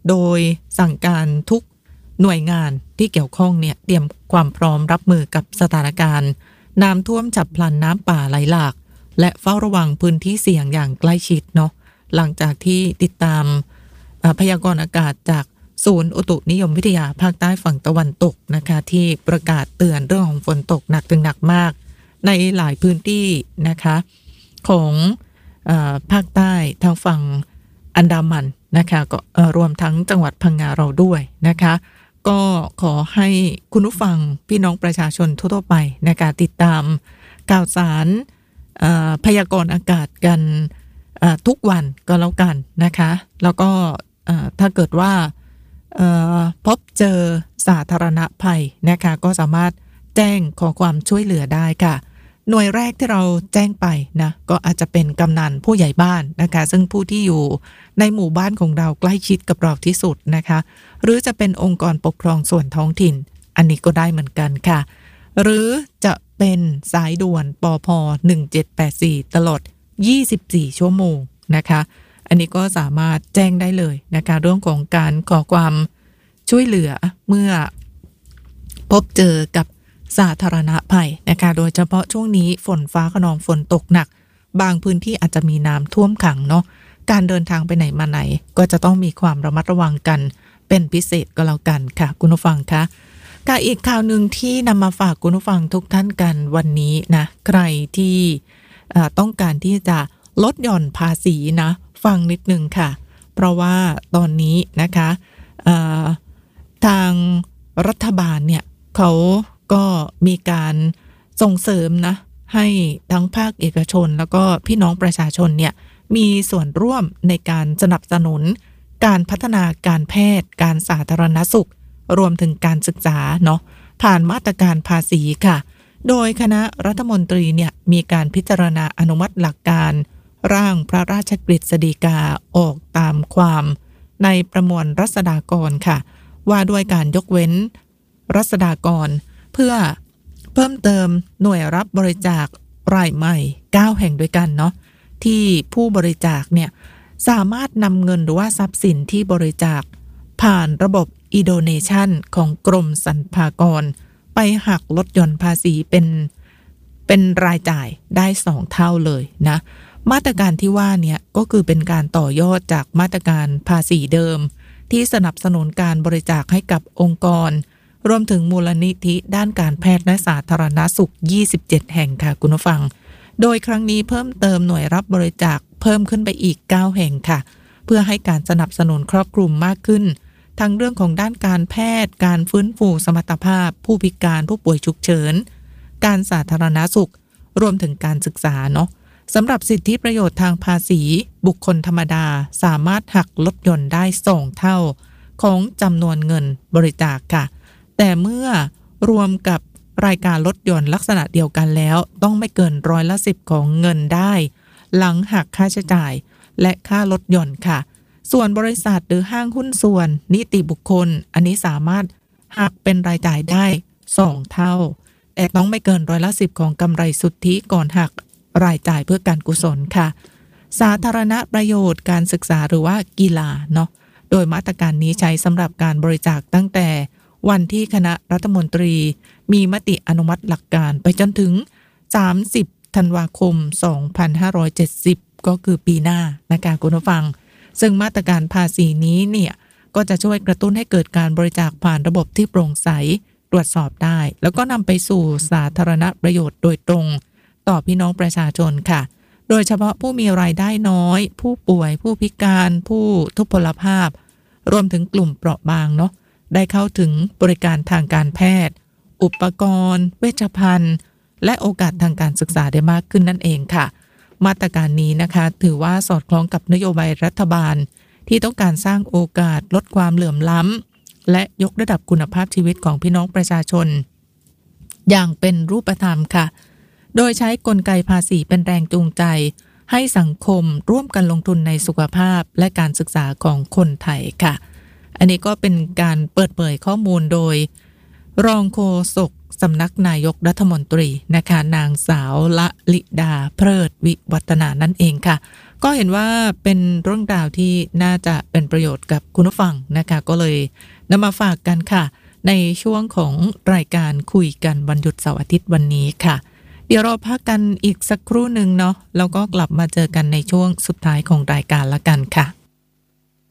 โดยสั่งการทุกหน่วยงานที่เกี่ยวข้องเนี่ยเตรียมความพร้อมรับมือกับสถานการณ์น้ำท่วมฉับพลันน้ำป่าไหลหลากและเฝ้าระวังพื้นที่เสี่ยงอย่างใกล้ชิดเนาะหลังจากที่ติดตามพยากรณ์อากาศจากศูนย์อุตุนิยมวิทยาภาคใต้ฝั่งตะวันตกนะคะที่ประกาศเตือนเรื่องของฝนตกหนักถึงหนักมากในหลายพื้นที่นะคะของภาคใต้ทางฝั่งอันดามันนะคะก็รวมทั้งจังหวัดพังงาเราด้วยนะคะก็ขอให้คุณผู้ฟังพี่น้องประชาชนทั่วไปนะคะติดตามข่าวสารพยากรณ์อากาศกันทุกวันก็แล้วกันนะคะแล้วก็ถ้าเกิดว่าพบเจอสาธารณภัยนะคะก็สามารถแจ้งขอความช่วยเหลือได้ค่ะหน่วยแรกที่เราแจ้งไปนะก็อาจจะเป็นกำนันผู้ใหญ่บ้านนะคะซึ่งผู้ที่อยู่ในหมู่บ้านของเราใกล้ชิดกับเราที่สุดนะคะหรือจะเป็นองค์กรปกครองส่วนท้องถิ่นอันนี้ก็ได้เหมือนกันค่ะหรือจะเป็นสายด่วนปพ1784ตลอด24ชั่วโมงนะคะอันนี้ก็สามารถแจ้งได้เลยนะคะเรื่องของการขอความช่วยเหลือเมื่อพบเจอกับสาธารณภัยนะคะโดยเฉพาะช่วงนี้ฝนฟ้าคะนองฝนตกหนักบางพื้นที่อาจจะมีน้ำท่วมขังเนาะการเดินทางไปไหนมาไหนก็จะต้องมีความระมัดระวังกันเป็นพิเศษก็แล้วกันค่ะคุณผู้ฟังคะค่ะอีกข่าวหนึ่งที่นำมาฝากคุณผู้ฟังทุกท่านกันวันนี้นะใครที่ต้องการที่จะลดหย่อนภาษีนะฟังนิดนึงค่ะเพราะว่าตอนนี้นะคะทางรัฐบาลเนี่ยเขาก็มีการส่งเสริมนะให้ทั้งภาคเอกชนแล้วก็พี่น้องประชาชนเนี่ยมีส่วนร่วมในการสนับสนุนการพัฒนาการแพทย์การสาธารณสุขรวมถึงการศึกษาเนาะผ่านมาตรการภาษีค่ะโดยคณะรัฐมนตรีเนี่ยมีการพิจารณาอนุมัติหลักการร่างพระราชกฤษฎีกาออกตามความในประมวลรัษฎากรค่ะว่าด้วยการยกเว้นรัษฎากรเพื่อเพิ่มเติมหน่วยรับบริจาครายใหม่9แห่งด้วยกันเนาะที่ผู้บริจาคเนี่ยสามารถนำเงินหรือว่าทรัพย์สินที่บริจาคผ่านระบบอีโดเนชันของกรมสรรพากรไปหักลดหย่อนภาษีเป็นรายจ่ายได้2เท่าเลยนะมาตรการที่ว่าเนี่ยก็คือเป็นการต่อยอดจากมาตรการภาษีเดิมที่สนับสนุนการบริจาคให้กับองค์กรรวมถึงมูลนิธิด้านการแพทย์และสาธารณสุข27แห่งค่ะคุณผู้ฟังโดยครั้งนี้เพิ่มเติมหน่วยรับบริจาคเพิ่มขึ้นไปอีก9แห่งค่ะเพื่อให้การสนับสนุนครอบคลุมมากขึ้นทั้งเรื่องของด้านการแพทย์การฟื้นฟูสมรรถภาพผู้พิการผู้ป่วยฉุกเฉินการสาธารณสุขรวมถึงการศึกษาเนาะสำหรับสิทธิประโยชน์ทางภาษีบุคคลธรรมดาสามารถหักลดหย่อนได้2เท่าของจำนวนเงินบริจาคค่ะแต่เมื่อรวมกับรายการลดหย่อนลักษณะเดียวกันแล้วต้องไม่เกิน10%ของเงินได้หลังหักค่าใช้จ่ายและค่าลดหย่อนค่ะส่วนบริษัทหรือห้างหุ้นส่วนนิติบุคคลอันนี้สามารถหักเป็นรายจ่ายได้2เท่าแต่ต้องไม่เกิน10%ของกำไรสุทธิก่อนหักรายจ่ายเพื่อการกุศลค่ะสาธารณประโยชน์การศึกษาหรือว่ากีฬาเนาะโดยมาตรการนี้ใช้สำหรับการบริจาคตั้งแต่วันที่คณะรัฐมนตรีมีมติอนุมัติหลักการไปจนถึง30ธันวาคม2570ก็คือปีหน้านะคะคุณผู้ฟังซึ่งมาตรการภาษีนี้เนี่ยก็จะช่วยกระตุ้นให้เกิดการบริจาคผ่านระบบที่โปร่งใสตรวจสอบได้แล้วก็นำไปสู่สาธารณประโยชน์โดยตรงต่อพี่น้องประชาชนค่ะโดยเฉพาะผู้มีรายได้น้อยผู้ป่วยผู้พิการผู้ทุพพลภาพรวมถึงกลุ่มเปราะบางเนาะได้เข้าถึงบริการทางการแพทย์อุปกรณ์เวชภัณฑ์และโอกาสทางการศึกษาได้มากขึ้นนั่นเองค่ะมาตรการนี้นะคะถือว่าสอดคล้องกับนโยบายรัฐบาลที่ต้องการสร้างโอกาสลดความเหลื่อมล้ำและยกระดับคุณภาพชีวิตของพี่น้องประชาชนอย่างเป็นรูปธรรมค่ะโดยใช้กลไกภาษีเป็นแรงจูงใจให้สังคมร่วมกันลงทุนในสุขภาพและการศึกษาของคนไทยค่ะอันนี้ก็เป็นการเปิดเผยข้อมูลโดยรองโฆษกสำนักนายกรัฐมนตรีนะคะนางสาวละลิดาเพลิดวิวัฒนานั่นเองค่ะก็เห็นว่าเป็นเรื่องราวที่น่าจะเป็นประโยชน์กับคุณผู้ฟังนะคะก็เลยนำมาฝากกันค่ะในช่วงของรายการคุยกันวันหยุดเสาร์อาทิตย์วันนี้ค่ะเดี๋ยวเราพักกันอีกสักครู่หนึ่งเนาะแล้วก็กลับมาเจอกันในช่วงสุดท้ายของรายการละกันค่ะ